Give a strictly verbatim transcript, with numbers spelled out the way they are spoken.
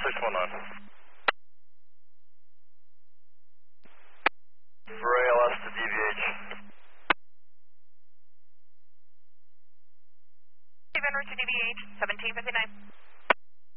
six one nine. For A L S to D V H. Steven, to D V H, seventeen fifty-nine.